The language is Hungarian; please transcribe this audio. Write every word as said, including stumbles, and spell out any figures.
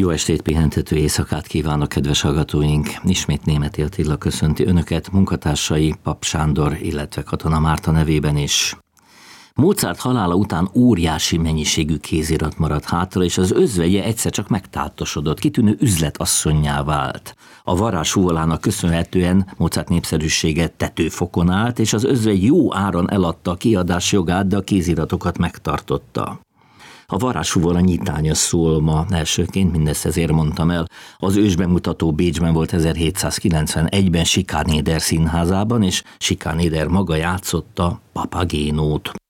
Jó estét, pihentető éjszakát kívánok, kedves hallgatóink! Ismét Németh Attila köszönti önöket, munkatársai Pap Sándor, illetve Katona Márta nevében is. Mozart halála után óriási mennyiségű kézirat maradt hátra, és az özvegye egyszer csak megtáltosodott, kitűnő üzletasszonnyá vált. A varázsfúvolának köszönhetően Mozart népszerűsége tetőfokon állt, és az özvegy jó áron eladta a kiadás jogát, de a kéziratokat megtartotta. A varázsfúvola nyitánya szól ma elsőként, mindezt ezért mondtam el. Az ősbemutató Bécsben volt ezerhétszázkilencvenegyben Schikaneder színházában, és Schikaneder maga játszotta Papagénót.